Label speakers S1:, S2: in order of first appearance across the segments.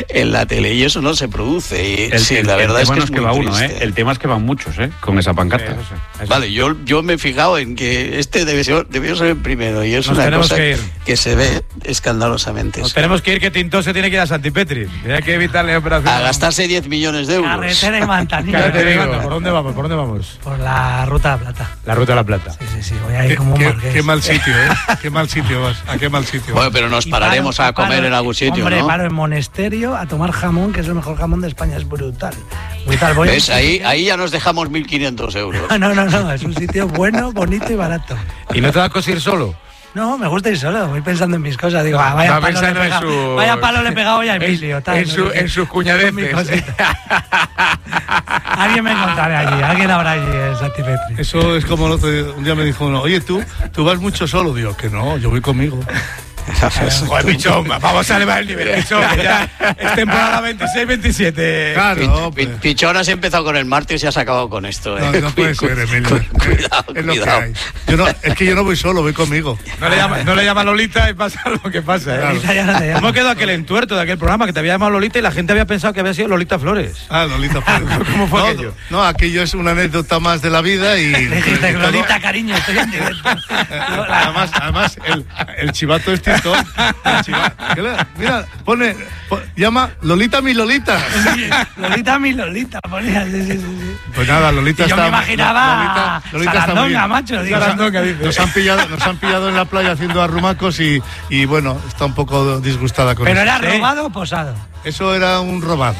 S1: en la tele, y eso no se produce. Y la verdad es que es muy
S2: va uno,
S1: triste.
S2: El tema es que van muchos, con esa pancarta.
S1: Eso. Vale, yo me he fijado en que este debió ser el primero, y es una cosa que se ve escandalosamente.
S3: Nos tenemos que ir, que Tintó se tiene que ir a Santipetri. Hay que evitarle operación.
S1: A gastarse 10 millones de euros.
S4: Carretera y Manzanillo.
S3: ¿Por dónde vamos?
S4: Por la Ruta de la Plata.
S3: La Ruta de la Plata.
S4: Sí, voy a ir como un marqués.
S5: Qué mal sitio, Qué mal sitio vas. ¿A qué mal sitio?
S1: Bueno, pero nos pararemos a comer en algún sitio,
S4: hombre,
S1: ¿no?
S4: Paro en Monesterio a tomar jamón, que es el mejor jamón de España. Es brutal.
S1: ¿Ves? Ahí ya nos dejamos 1.500 euros.
S4: No, es un sitio bueno, bonito y barato.
S3: ¿Y no te vas a ir solo?
S4: No, me gusta ir solo, voy pensando en mis cosas. Digo, vaya palo le he pegado hoy a Emilio.
S3: En sus cuñadeces.
S4: Alguien me encontraré allí, alguien habrá allí en Santipetri.
S5: Eso es como un día me dijo uno, oye, ¿tú vas mucho solo? Digo, que no, yo voy conmigo.
S3: Joder, Pichón, vamos a elevar el nivel, Pichón, que ya es temporada 26-27.
S5: Claro.
S1: Pichón, has empezado con el martes y has acabado con esto.
S5: No puede ser, Emilio.
S1: Cuidado.
S5: Es lo que hay. Es que yo no voy solo, voy conmigo.
S3: No le llama Lolita y pasa lo que pasa.
S5: Claro.
S3: ¿Cómo quedó aquel entuerto de aquel programa que te había llamado Lolita y la gente había pensado que había sido Lolita Flores?
S5: Lolita Flores.
S3: ¿Cómo fue aquello?
S5: No, aquello es una anécdota más de la vida y...
S4: Dijiste, Lolita, cariño, estoy en directo.
S5: Además, el chivato es Tito. Mira, llama Lolita mi Lolita.
S4: Lolita mi Lolita, ponía. Sí.
S5: Pues nada, Lolita
S4: yo
S5: está...
S4: me imaginaba
S5: Lolita
S4: Sarandonga, macho.
S5: Nos han pillado en la playa haciendo arrumacos y bueno, está un poco disgustada con eso.
S4: ¿Pero era robado o posado?
S5: Eso era un robado.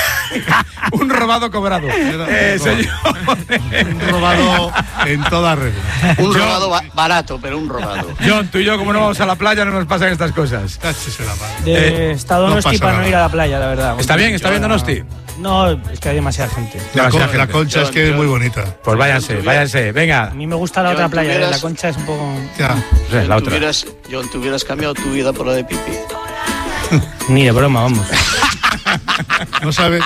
S3: Un robado cobrado.
S5: Señor. Un robado en toda regla.
S1: Un robado barato, pero un robado.
S3: John, tú y yo, como no vamos a la playa, no nos pasan estas cosas.
S4: Está Donosti para no ir a la playa, la verdad.
S3: ¿Está bien Donosti?
S4: No, es que hay demasiada gente.
S5: La Concha es que es muy bonita.
S3: Pues váyanse, venga.
S4: A mí me gusta la otra playa, la Concha es un poco...
S5: Ya.
S3: La otra.
S1: John, ¿tú hubieras cambiado tu vida por la de Pipi?
S4: Ni de broma, vamos.
S5: No sabe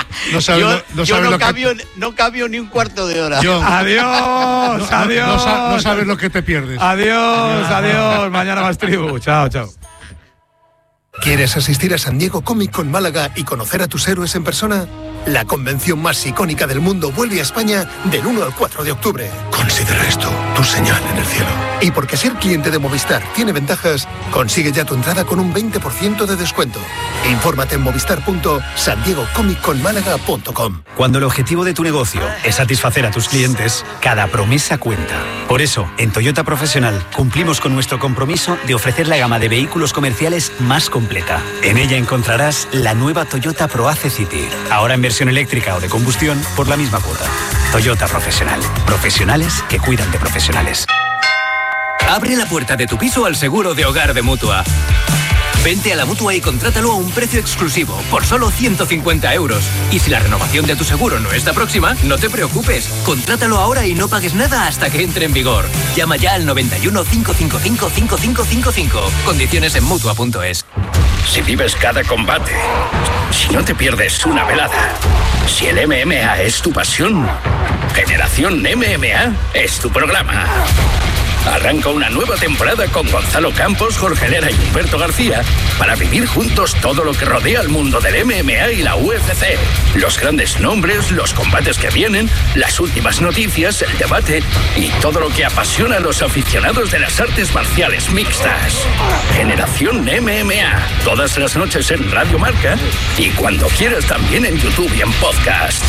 S1: no cambio ni un cuarto de hora.
S5: John,
S3: adiós.
S5: No sabes lo que te pierdes.
S3: Adiós. Mañana más tribu. Chao.
S6: ¿Quieres asistir a San Diego Comic Con Málaga y conocer a tus héroes en persona? La convención más icónica del mundo vuelve a España del 1 al 4 de octubre. Considera esto tu señal en el cielo. Y porque ser cliente de Movistar tiene ventajas, consigue ya tu entrada con un 20% de descuento. Infórmate en movistar.sandiegocomicconmálaga.com.
S7: Cuando el objetivo de tu negocio es satisfacer a tus clientes, cada promesa cuenta. Por eso, en Toyota Profesional cumplimos con nuestro compromiso de ofrecer la gama de vehículos comerciales más completa. En ella encontrarás la nueva Toyota ProAce City, ahora en versión eléctrica o de combustión por la misma cuota. Toyota Profesional. Profesionales que cuidan de profesionales.
S8: Abre la puerta de tu piso al seguro de hogar de Mutua. Vente a la Mutua y contrátalo a un precio exclusivo, por solo 150 euros. Y si la renovación de tu seguro no está próxima, no te preocupes. Contrátalo ahora y no pagues nada hasta que entre en vigor. Llama ya al 91 555 5555. Condiciones en Mutua.es.
S9: Si vives cada combate, si no te pierdes una velada, si el MMA es tu pasión, Generación MMA es tu programa. Arranca una nueva temporada con Gonzalo Campos, Jorge Lera y Humberto García para vivir juntos todo lo que rodea al mundo del MMA y la UFC. Los grandes nombres, los combates que vienen, las últimas noticias, el debate y todo lo que apasiona a los aficionados de las artes marciales mixtas. Generación MMA, todas las noches en Radio Marca y cuando quieras también en YouTube y en podcast.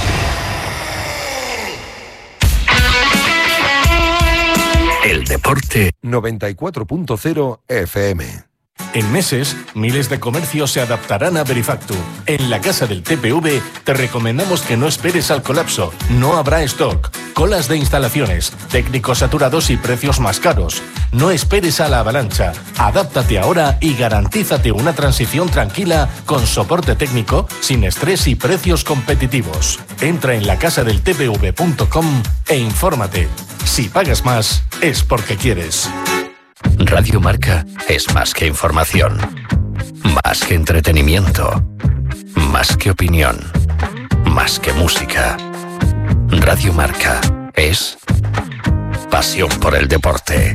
S9: El deporte
S10: 94.0 FM.
S11: En meses, miles de comercios se adaptarán a Verifactu. En la casa del TPV te recomendamos que no esperes al colapso. No habrá stock, colas de instalaciones, técnicos saturados y precios más caros. No esperes a la avalancha. Adáptate ahora y garantízate una transición tranquila con soporte técnico, sin estrés y precios competitivos. Entra en lacasadeltpv.com e infórmate. Si pagas más, es porque quieres.
S9: Radio Marca es más que información, más que entretenimiento, más que opinión, más que música. Radio Marca es pasión por el deporte.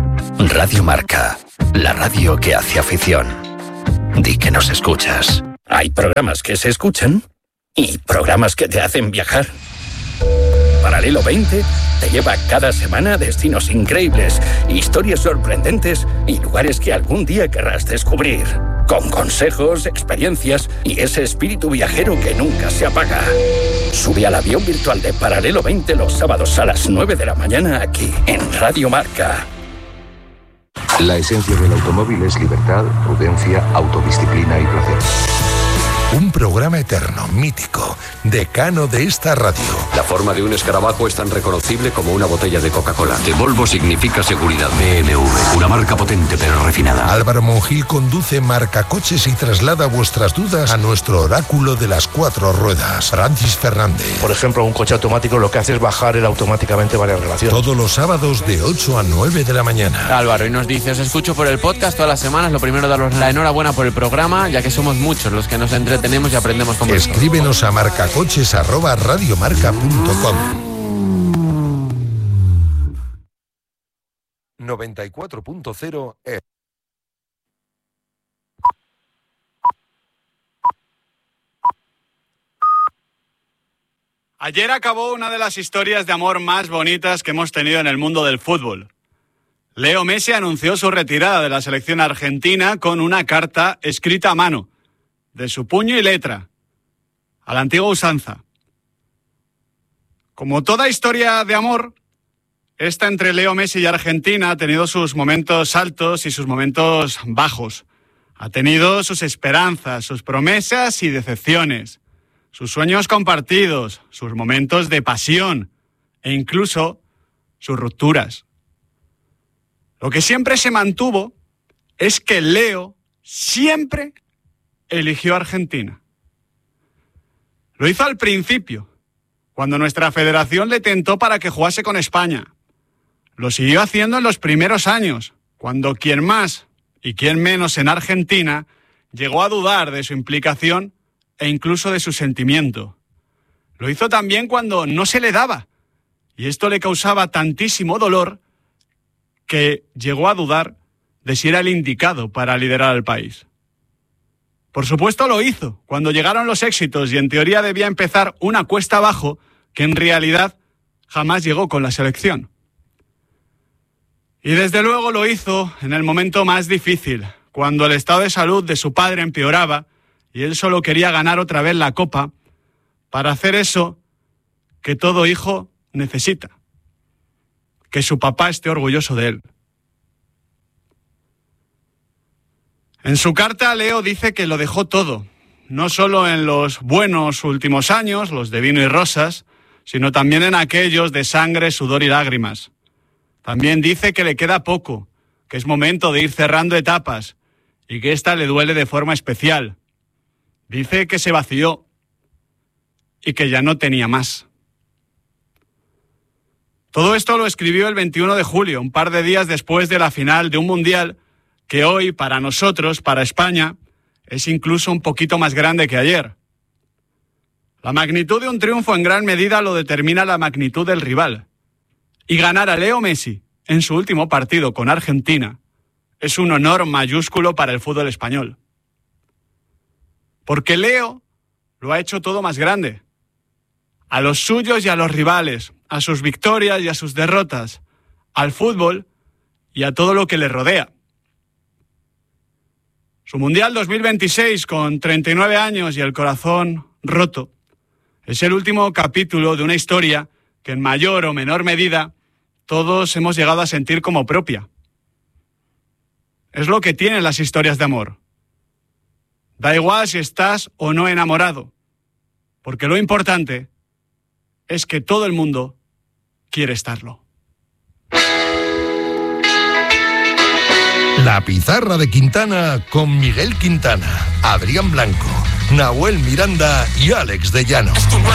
S9: Radio Marca, la radio que hace afición. Di que nos escuchas. Hay programas que se escuchan y programas que te hacen viajar. Paralelo 20 te lleva cada semana a destinos increíbles, historias sorprendentes y lugares que algún día querrás descubrir. Con consejos, experiencias y ese espíritu viajero que nunca se apaga. Sube al avión virtual de Paralelo 20 los sábados a las 9 de la mañana aquí, en Radio Marca.
S10: La esencia del automóvil es libertad, prudencia, autodisciplina y placer. Un programa eterno, mítico, decano de esta radio.
S12: La forma de un escarabajo es tan reconocible como una botella de Coca-Cola. De Volvo significa seguridad. BMW, una marca potente pero refinada.
S10: Álvaro Monjil conduce Marcacoches y traslada vuestras dudas a nuestro oráculo de las 4 ruedas, Francis Fernández.
S13: Por ejemplo, un coche automático lo que hace es bajar automáticamente varias relaciones.
S10: Todos los sábados de 8 a 9 de la mañana.
S14: Álvaro, y nos dice, os escucho por el podcast todas las semanas. Lo primero, daros la enhorabuena por el programa, ya que somos muchos los que nos entretenemos y aprendemos con vosotros.
S10: Escríbenos a marcacoches@radiomarca.com. 94.0 F.
S15: Ayer acabó una de las historias de amor más bonitas que hemos tenido en el mundo del fútbol. Leo Messi anunció su retirada de la selección argentina con una carta escrita a mano, de su puño y letra, a la antigua usanza. Como toda historia de amor, esta entre Leo Messi y Argentina ha tenido sus momentos altos y sus momentos bajos. Ha tenido sus esperanzas, sus promesas y decepciones, sus sueños compartidos, sus momentos de pasión e incluso sus rupturas. Lo que siempre se mantuvo es que Leo siempre eligió a Argentina. Lo hizo al principio, cuando nuestra federación le tentó para que jugase con España. Lo siguió haciendo en los primeros años, cuando quien más y quien menos en Argentina llegó a dudar de su implicación e incluso de su sentimiento. Lo hizo también cuando no se le daba, y esto le causaba tantísimo dolor que llegó a dudar de si era el indicado para liderar al país. Por supuesto lo hizo cuando llegaron los éxitos y en teoría debía empezar una cuesta abajo que en realidad jamás llegó con la selección. Y desde luego lo hizo en el momento más difícil, cuando el estado de salud de su padre empeoraba y él solo quería ganar otra vez la Copa para hacer eso que todo hijo necesita, que su papá esté orgulloso de él. En su carta, Leo dice que lo dejó todo, no solo en los buenos últimos años, los de vino y rosas, sino también en aquellos de sangre, sudor y lágrimas. También dice que le queda poco, que es momento de ir cerrando etapas y que esta le duele de forma especial. Dice que se vació y que ya no tenía más. Todo esto lo escribió el 21 de julio, un par de días después de la final de un mundial que hoy, para nosotros, para España, es incluso un poquito más grande que ayer. La magnitud de un triunfo en gran medida lo determina la magnitud del rival. Y ganar a Leo Messi en su último partido con Argentina es un honor mayúsculo para el fútbol español. Porque Leo lo ha hecho todo más grande. A los suyos y a los rivales, a sus victorias y a sus derrotas, al fútbol y a todo lo que le rodea. Su Mundial 2026, con 39 años y el corazón roto, es el último capítulo de una historia que en mayor o menor medida todos hemos llegado a sentir como propia. Es lo que tienen las historias de amor. Da igual si estás o no enamorado, porque lo importante es que todo el mundo quiere estarlo.
S10: La pizarra de Quintana con Miguel Quintana, Adrián Blanco, Nahuel Miranda y Alex de Llano.